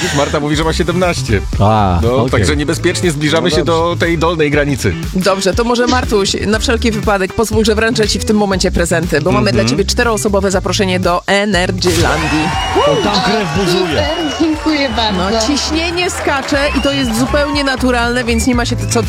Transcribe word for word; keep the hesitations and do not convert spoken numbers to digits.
Widzisz, Marta mówi, że ma siedemnaście. A, No, okej. także niebezpiecznie zbliżamy No się do tej dolnej granicy. Dobrze, to może Martuś, na wszelki wypadek pozwól, że wręczę ci w tym momencie prezenty, bo mamy dla ciebie czteroosobowe zaproszenie do Energylandii. To tam krew buzuje. Super, dziękuję bardzo. No, ciśnienie skacze i to jest zupełnie naturalne, więc nie ma się co